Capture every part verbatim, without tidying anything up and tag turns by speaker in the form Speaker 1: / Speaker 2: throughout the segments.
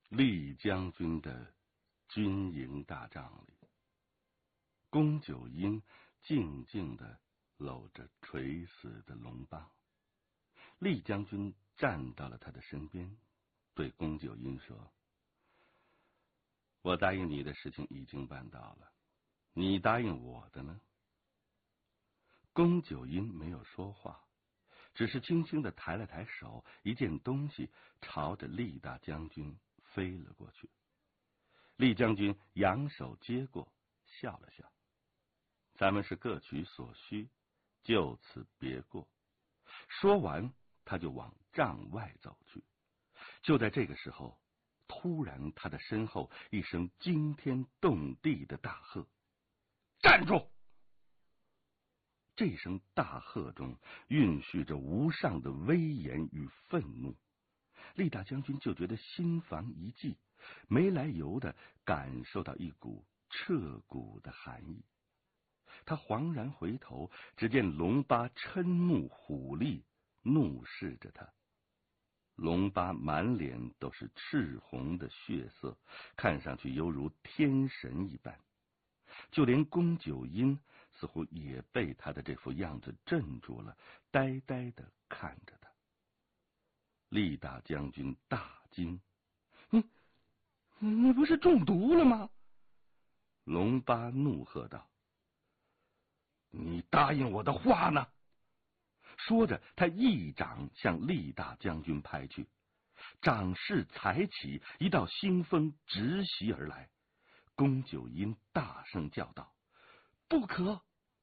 Speaker 1: 厉将军的军营大帐里，宫九阴静静地搂着垂死的龙巴。厉将军站到了他的身边，对宫九阴说：“我答应你的事情已经办到了，你答应我的呢？”宫九阴没有说话，只是轻轻地抬了抬手，一件东西朝着厉大将军飞了过去。厉将军扬手接过，笑了笑：“咱们是各取所需，就此别过。”说完，他就往帐外走去。就在这个时候，突然他的身后一声惊天动地的大喝：“站住！”这声大喝中蕴蓄着无上的威严与愤怒。厉大将军就觉得心房一悸，没来由的感受到一股彻骨的寒意。他惶然回头，只见龙巴瞠目虎立，怒视着他。龙巴满脸都是赤红的血色，看上去犹如天神一般。就连宫九阴似乎也被他的这副样子镇住了，呆呆的看着他。厉大将军大惊：“你你不是中毒了吗？”龙巴怒喝道：“你答应我的话呢？”说着，他一掌向厉大将军拍去，掌势才起，一道腥风直袭而来。宫九阴大声叫道：“不可！”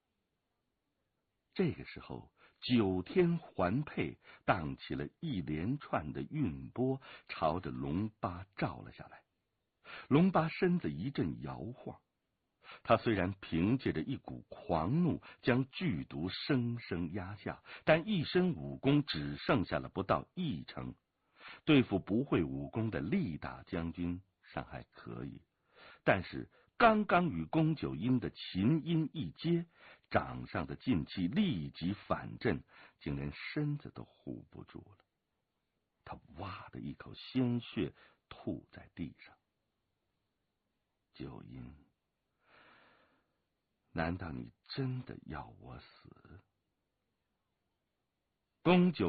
Speaker 1: 这个时候，九天环佩荡起了一连串的韵波，朝着龙巴照了下来。龙巴身子一阵摇晃，他虽然凭借着一股狂怒将剧毒生生压下，但一身武功只剩下了不到一成。对付不会武功的厉大将军尚还可以，但是刚刚与宫九阴的琴音一接，掌上的劲气立即反震，竟连身子都护不住了。他哇的一口鲜血吐在地上。九阴，难道你真的要我死？宫九